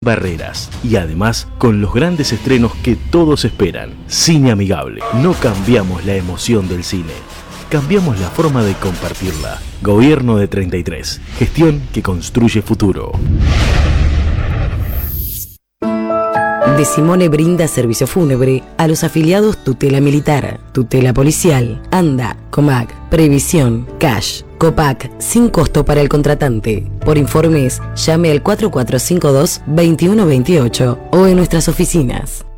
barreras y además con los grandes estrenos que todos esperan. Cine Amigable. No cambiamos la emoción del cine, cambiamos la forma de compartirla. Gobierno de 33. Gestión que construye futuro. De Simone brinda servicio fúnebre a los afiliados Tutela Militar, Tutela Policial, ANDA, Comag, Previsión, Cash, Copac, sin costo para el contratante. Por informes, llame al 4452-2128 o en nuestras oficinas.